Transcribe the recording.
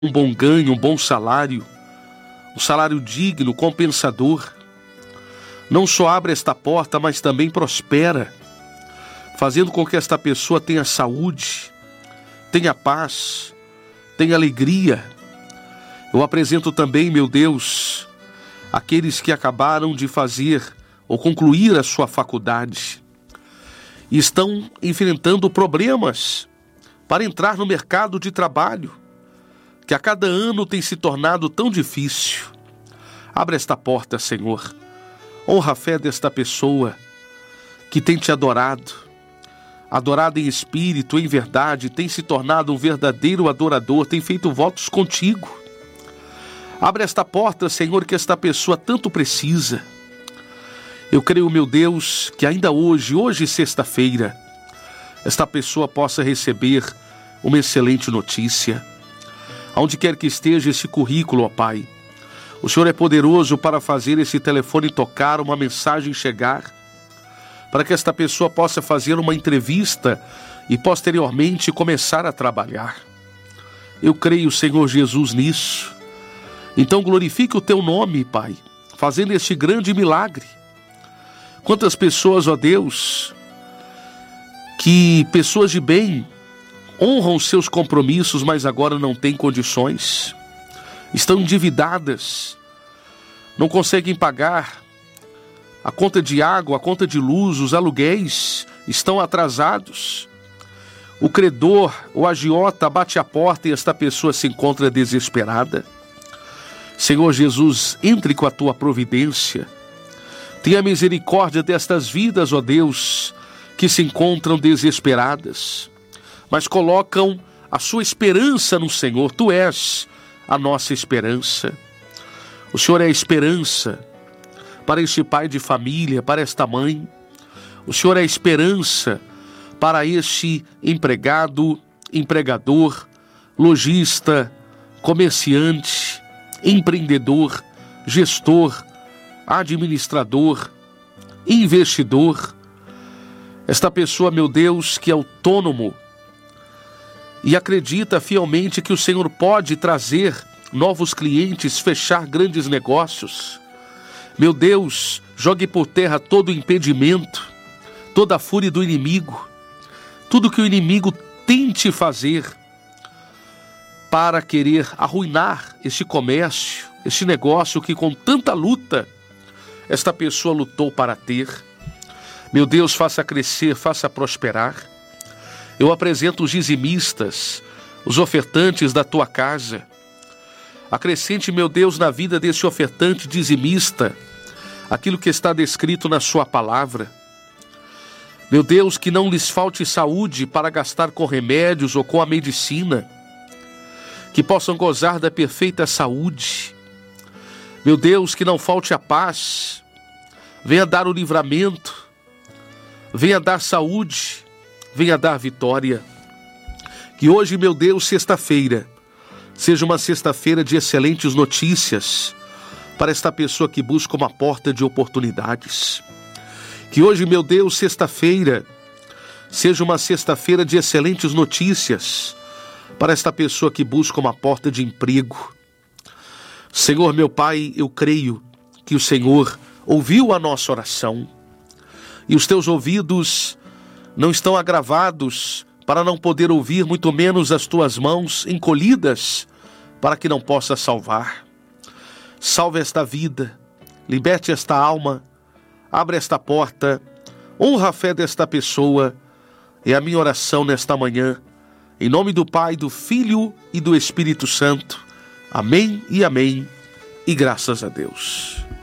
um bom ganho, um bom salário, um salário digno, compensador. Não só abre esta porta, mas também prospera, fazendo com que esta pessoa tenha saúde, tenha paz, tenha alegria. Eu apresento também, meu Deus, aqueles que acabaram de fazer ou concluir a sua faculdade e estão enfrentando problemas para entrar no mercado de trabalho, que a cada ano tem se tornado tão difícil. Abre esta porta, Senhor. Honra a fé desta pessoa que tem te adorado em espírito, em verdade, tem se tornado um verdadeiro adorador, tem feito votos contigo. Abre esta porta, Senhor, que esta pessoa tanto precisa. Eu creio, meu Deus, que ainda hoje sexta-feira, esta pessoa possa receber uma excelente notícia. Aonde quer que esteja esse currículo, ó Pai, o Senhor é poderoso para fazer esse telefone tocar, uma mensagem chegar, para que esta pessoa possa fazer uma entrevista e posteriormente começar a trabalhar. Eu creio, Senhor Jesus, nisso. Então glorifique o teu nome, Pai, fazendo este grande milagre. Quantas pessoas, ó Deus, que pessoas de bem honram seus compromissos, mas agora não têm condições, estão endividadas, não conseguem pagar a conta de água, a conta de luz, os aluguéis estão atrasados. O credor, o agiota bate a porta e esta pessoa se encontra desesperada. Senhor Jesus, entre com a tua providência. Tenha misericórdia destas vidas, ó Deus, que se encontram desesperadas, mas colocam a sua esperança no Senhor. Tu és a nossa esperança. O Senhor é a esperança para este pai de família, para esta mãe. O Senhor é a esperança para este empregado, empregador, lojista, comerciante, empreendedor, gestor, administrador, investidor. Esta pessoa, meu Deus, que é autônomo e acredita fielmente que o Senhor pode trazer novos clientes, fechar grandes negócios. Meu Deus, jogue por terra todo o impedimento, toda a fúria do inimigo, tudo que o inimigo tente fazer para querer arruinar este comércio, este negócio que com tanta luta esta pessoa lutou para ter. Meu Deus, faça crescer, faça prosperar. Eu apresento os dizimistas, os ofertantes da tua casa. Acrescente, meu Deus, na vida desse ofertante dizimista aquilo que está descrito na sua palavra. Meu Deus, que não lhes falte saúde para gastar com remédios ou com a medicina, que possam gozar da perfeita saúde. Meu Deus, que não falte a paz, venha dar o livramento, venha dar saúde, venha dar vitória. Que hoje, meu Deus, sexta-feira, seja uma sexta-feira de excelentes notícias para esta pessoa que busca uma porta de oportunidades. Que hoje, meu Deus, sexta-feira, seja uma sexta-feira de excelentes notícias para esta pessoa que busca uma porta de emprego. Senhor, meu Pai, eu creio que o Senhor ouviu a nossa oração e os teus ouvidos não estão agravados para não poder ouvir, muito menos as tuas mãos encolhidas para que não possa salvar. Salve esta vida, liberte esta alma, abre esta porta, honra a fé desta pessoa. É a minha oração nesta manhã, em nome do Pai, do Filho e do Espírito Santo. Amém e amém, e graças a Deus.